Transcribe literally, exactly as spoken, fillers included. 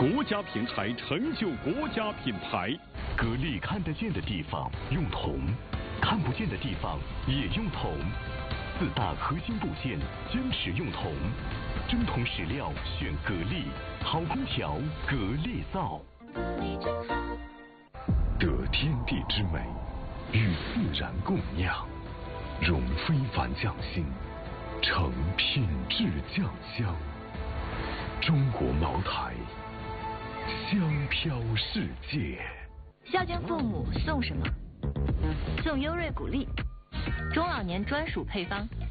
国家品牌成就国家品牌。 格力看得见的地方用铜，看不见的地方也用铜。四大核心部件坚持用铜，真铜实料选格力，好空调格力造。得天地之美，与自然共酿，融非凡匠心，成品质酱香。中国茅台，香飘世界。 孝敬父母送什么？送优瑞谷粒，中老年专属配方，